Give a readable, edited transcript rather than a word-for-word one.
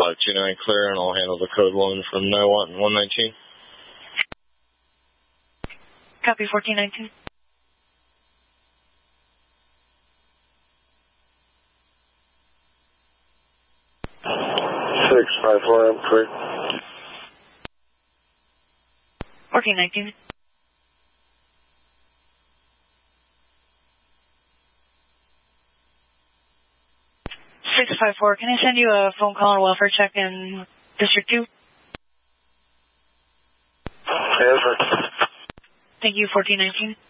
29 clear, and I'll handle the code 1 from 119. Copy 1419. Six, 5-4, I'm clear. 1419. Six 5-4, can I send you a phone call and welfare check in District 2? Answer. Thank you, 1419.